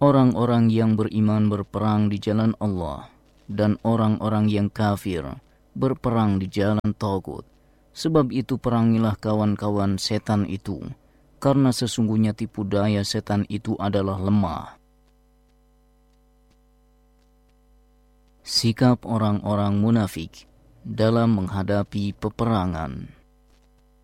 Orang-orang yang beriman berperang di jalan Allah, dan orang-orang yang kafir berperang di jalan Tagut. Sebab itu perangilah kawan-kawan setan itu, karena sesungguhnya tipu daya setan itu adalah lemah. Sikap orang-orang munafik dalam menghadapi peperangan.